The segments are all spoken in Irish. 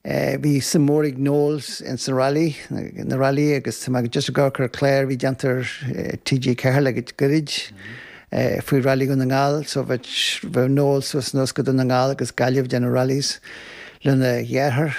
Bhí san mórig Knowles in san rally, na rally agus tá just a gácar Clare bhí deantar TG Ceathair le gorid faoi rally go na ngáil, so bheith Knowles was nos go na ngáil agus gaiileh den rallies lena dhearthar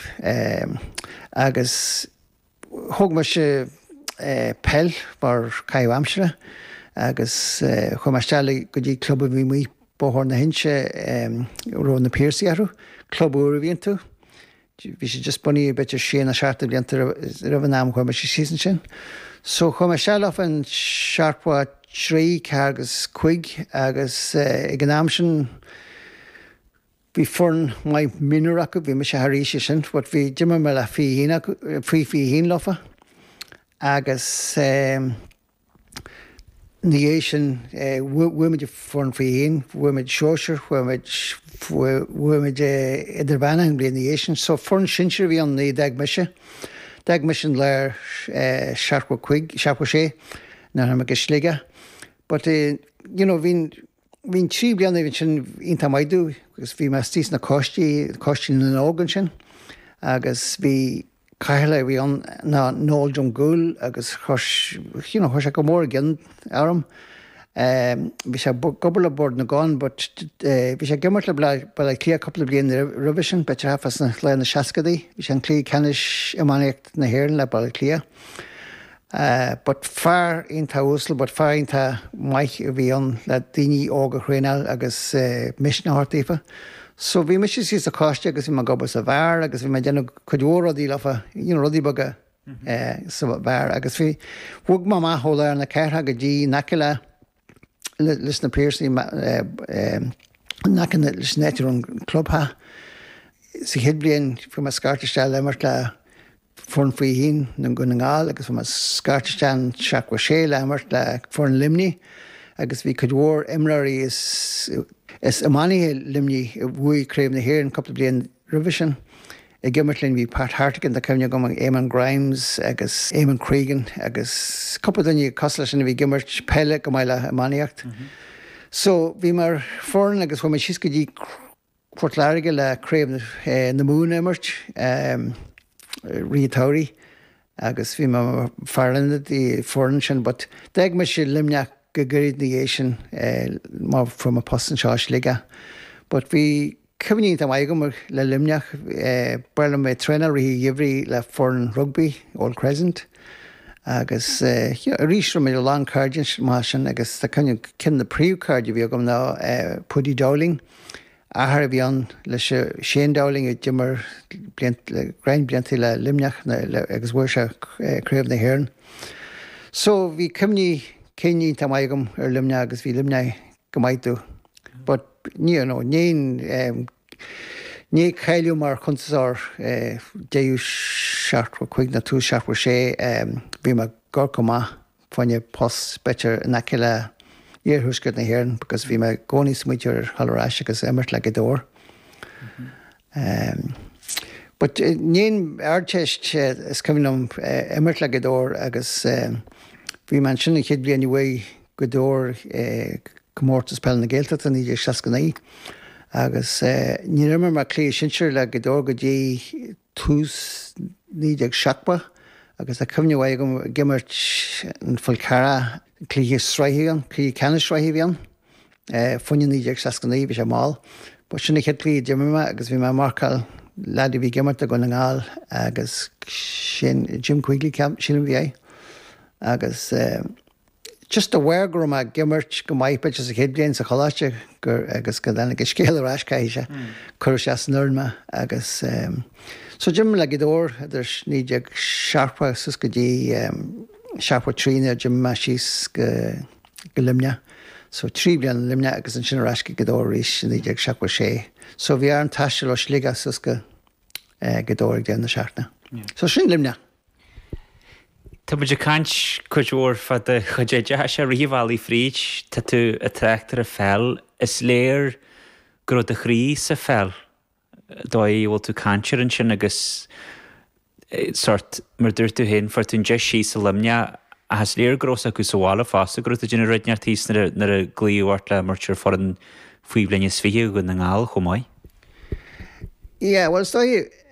agus thug mar se pell mar caiú amsere agus chumasteala go dtí club bhí mí bóthir na hinse ró na Piercearú, club uair a bhíonn tú. Bhí sé just bunaí beidir sé na seaartta blianta roimh náam chuir mar sé sísan sin. So chumasteala an searpá 3 agus 5 agus ag an am sin bhí forn mai minúr acu bhí me sé haríise sin, bud bhí dimar me le fhí lofa agus ní sin bhuiimiid forn fhí bhuiimiid seoir, bhuiimiid idir bhena an blion ní sin, so forn sinseir bhí an ní deag meise leir searpá 5, sé ná me go slíige. But hín 3 blianana bhín sin ionanta maidú, agus bhí me tís na costí na ógan sin, agus bhí caiile bhí an ná nóil don gúil agus chuis go mór gin áram. Bhí sé gobal bord na gáin, but bhí sé gimmart le le clí coppla blion revision, betir hafas na le na seacadaí, bhí sé an clí cenis imáíocht na hhéireann le bail clia. But fear ionta úsla, but fear ionta maith a bhí an le daoine óga chréinál agus misnehartífa. So bhí me sí a cáiste agus bhí me gobas a bhar, agus bhí me déanana chuidhóradí lefa rodí baga sa bhar, agus bhí bhug má máthóla ar na ceirtha go dtí naciile lis na Pierceí nacan lis netir an clubtha. Sa chéad bliain fu me scartaiste lemart le forn faoi hín na go na ngáil, agus fu me scartaiste seachha sé lemart le forn limní, agus bhí chuidhór imráí is amánithe limní bhuaí créimh na hhéireann coppla bliain revision. I gimmertlinn bhí Pat Hartigan de cemne go Eamon Grimes agus Eamon Cregan agus coppla daoine cos sin bhí gimmert pelle go maiile amániocht. So bhí mar forn agus bfu me sios go dtí cuairtláirige le créimh na mún immert riatóirí agus bhí mar fearlanna í forn sin, but deag me sé limneach go gurid na sin má from a postan seáis liga. But bhí cymní am aigam le limneach barlam me trenar rí dhibhrí le forn rugby, Old Crescent, agus rísra mé long cardin má sin agus tá cin na príomh card bhí agam ná Puddy Dowling, ahar bhí an le Shane Dowling i dimar grein bliantí le limneach agus bhuair se créimh na hhéireann. So bhí cymní céní tá aigam ar limne agus bhí limne go maidú. But ní chéiliú mar chuntasár déú seachra chuig na tú seachra sé bhí me gur go maith fanne post betir naciile dhéarthúscad na hhéireann, because bhí me gcónaí smuitiúir hallráis agus immert le go dóir. But níon airteist is cumnom immert le go dóir agus bhí man sinna chéad bliain bhfuil go dóir commórtas pell na Gaeltachta ní ag seascanaí. Agus ní rimar mar clí sinseir le go dóir go dtí tús ní ag seachba, agus a cumne bhhaid go gimmart an fuilcara clí sráithíán, clí ceanna sráithíán, funne ní ag seascanaí bhí sé máil. Ba sinna chéad clí dimime agus bhí me marcail leadí bhí gimmart a go na ngáil agus sin Jim Quigley sin bhí agus just a bhhair gur me gimmart go maiid a chéad bliain sa choláiste gur agus go dana go scéalrás caiise chuir se nurma agus so Jim le go dóir idir ní ag searpa sus go dtí searpa trína Jim me síos go limne. So 3 bliain limne agus an sinrás go dóir ríis ní ag seachha sé. So bhí ar an taiiste le slíga sus go dóir déanana seaartna. So sin limne. Tá bud cant chuidhór fad a chuide se riomhhaí fríd tá tú a treachtar a fell is léir gur a chrí sa fell dóí bhil tú cantir an sin agus sort mar dúir tú hen for tún de sí sa limne a has léir gros acu sáhála fásta gur a dine ruidneartís nar a glíomhhart le martir for an faoiblinne svíe go na ngáil chomáid. Yeah, well, so